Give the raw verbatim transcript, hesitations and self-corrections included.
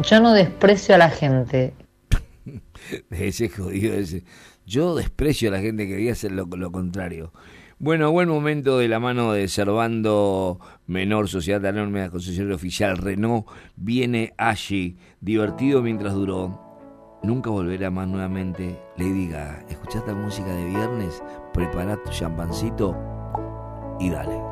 yo no desprecio a la gente. Ese jodido ese. Yo desprecio a la gente que diga hacer lo, lo contrario. Bueno, buen momento de la mano de Servando Menor, Sociedad Anónima de Concesionario Oficial Renault. Viene allí, divertido mientras duró. Nunca volverá más nuevamente. Lady Gaga, escuchá esta música de viernes, prepara tu champancito y dale.